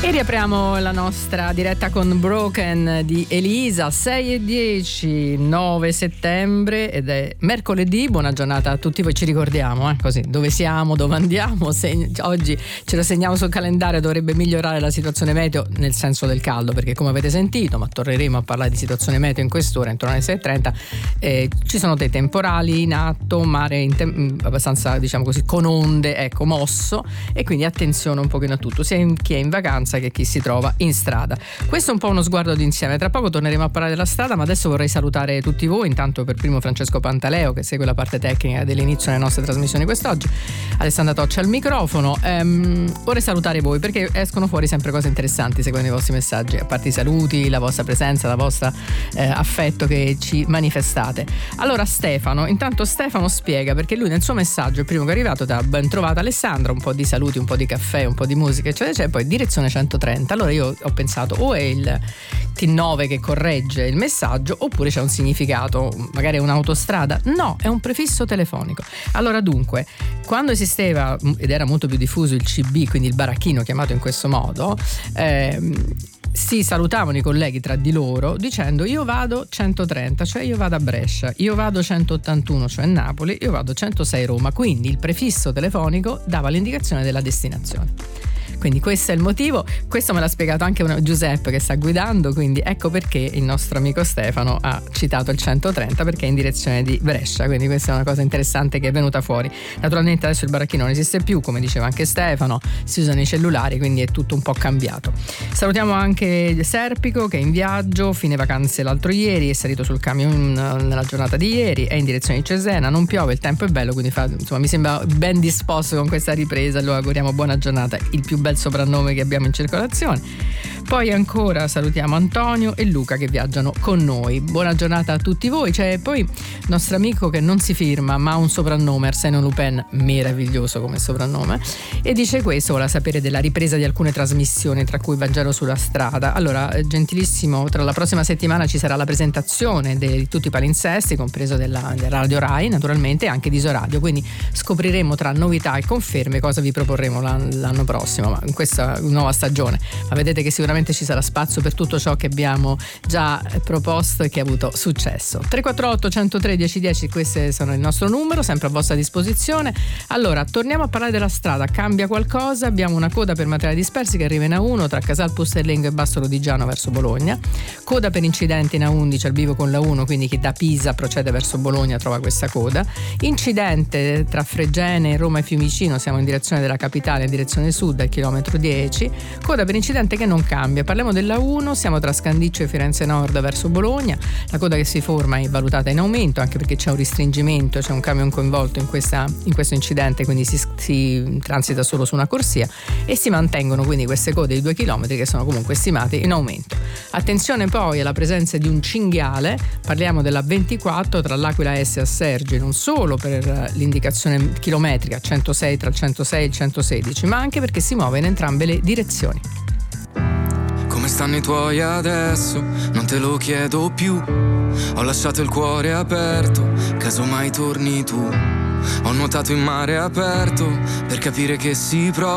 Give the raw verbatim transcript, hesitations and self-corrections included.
E riapriamo la nostra diretta con Broken di Elisa, sei e dieci, nove settembre, ed è mercoledì. Buona giornata a tutti voi, ci ricordiamo eh, così dove siamo, dove andiamo. Se, oggi ce lo segniamo sul calendario, dovrebbe migliorare la situazione meteo nel senso del caldo, perché come avete sentito, ma torneremo a parlare di situazione meteo in quest'ora, intorno alle sei e trenta, eh, ci sono dei temporali in atto, mare in te- abbastanza, diciamo così, con onde, ecco, mosso, e quindi attenzione un pochino a tutto, sia in, chi è in vacanza che chi si trova in strada. Questo è un po' uno sguardo d'insieme, tra poco torneremo a parlare della strada, ma adesso vorrei salutare tutti voi. Intanto per primo Francesco Pantaleo, che segue la parte tecnica dell'inizio delle nostre trasmissioni quest'oggi, Alessandra Toccia al microfono. Ehm, vorrei salutare voi perché escono fuori sempre cose interessanti seguendo i vostri messaggi, a parte i saluti, la vostra presenza, la vostra eh, affetto che ci manifestate. Allora Stefano, intanto Stefano spiega, perché lui nel suo messaggio, il primo che è arrivato, da ben trovata Alessandra, un po' di saluti, un po' di caffè, un po' di musica eccetera eccetera, poi direzione centotrenta. Allora io ho pensato, o è il T nove che corregge il messaggio, oppure c'è un significato, magari è un'autostrada. No, è un prefisso telefonico. Allora dunque, quando esisteva ed era molto più diffuso il C B, quindi il baracchino chiamato in questo modo, ehm, si salutavano i colleghi tra di loro dicendo: io vado centotrenta, cioè io vado a Brescia, io vado centottantuno, cioè Napoli, io vado centosei Roma. Quindi il prefisso telefonico dava l'indicazione della destinazione. Quindi questo è il motivo, questo me l'ha spiegato anche una Giuseppe che sta guidando, quindi ecco perché il nostro amico Stefano ha citato il centotrenta, perché è in direzione di Brescia. Quindi questa è una cosa interessante che è venuta fuori. Naturalmente adesso il baracchino non esiste più, come diceva anche Stefano, si usano i cellulari, quindi è tutto un po' cambiato. Salutiamo anche Serpico che è in viaggio, fine vacanze l'altro ieri, è salito sul camion nella giornata di ieri, è in direzione di Cesena, non piove, il tempo è bello, quindi fa, insomma mi sembra ben disposto con questa ripresa. Lo auguriamo buona giornata, il più bel soprannome che abbiamo in circolazione. Poi ancora salutiamo Antonio e Luca che viaggiano con noi. Buona giornata a tutti voi. C'è poi il nostro amico che non si firma ma ha un soprannome, Arsène Lupin, meraviglioso come soprannome, e dice questo: vuole sapere della ripresa di alcune trasmissioni, tra cui Vangelo sulla strada. Allora, gentilissimo, tra la prossima settimana ci sarà la presentazione di tutti i palinsesti, compreso della, della Radio Rai, naturalmente, e anche di Isoradio, quindi scopriremo tra novità e conferme cosa vi proporremo l'anno prossimo, ma in questa nuova stagione. Ma vedete che sicuramente ci sarà spazio per tutto ciò che abbiamo già proposto e che ha avuto successo. tre quattro otto, uno zero tre, uno zero uno zero, questi sono il nostro numero, sempre a vostra disposizione. Allora, torniamo a parlare della strada. Cambia qualcosa, abbiamo una coda per materiali dispersi che arriva in A uno tra Casal Pusterlengo e Basso Lodigiano verso Bologna, coda per incidenti in A undici al vivo con la uno, quindi chi da Pisa procede verso Bologna trova questa coda. Incidente tra Fregene e Roma e Fiumicino, siamo in direzione della capitale, in direzione sud al chilometro dieci, coda per incidente che non cambia. Parliamo della uno, siamo tra Scandiccio e Firenze Nord verso Bologna, la coda che si forma è valutata in aumento anche perché c'è un restringimento, c'è un camion coinvolto in, questa, in questo incidente, quindi si, si transita solo su una corsia e si mantengono quindi queste code di due chilometri che sono comunque stimate in aumento. Attenzione poi alla presenza di un cinghiale, parliamo della ventiquattro tra l'Aquila S e Assergi, non solo per l'indicazione chilometrica centosei tra il centosei e il centosedici, ma anche perché si muove in entrambe le direzioni. Come stanno i tuoi adesso? Non te lo chiedo più. Ho lasciato il cuore aperto, casomai torni tu. Ho nuotato in mare aperto per capire che si prova.